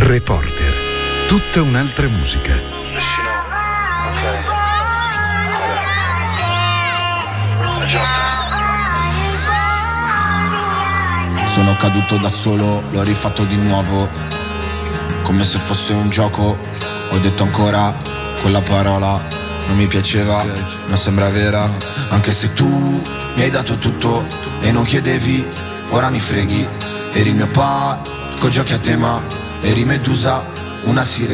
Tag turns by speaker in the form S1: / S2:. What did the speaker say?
S1: Reporter. Tutta un'altra musica.
S2: Sono caduto da solo, l'ho rifatto di nuovo, come se fosse un gioco. Ho detto ancora quella parola, non mi piaceva, non sembra vera. Anche se tu mi hai dato tutto e non chiedevi, ora mi freghi. Eri il mio parco giochi a tema, eri Medusa, una sirena.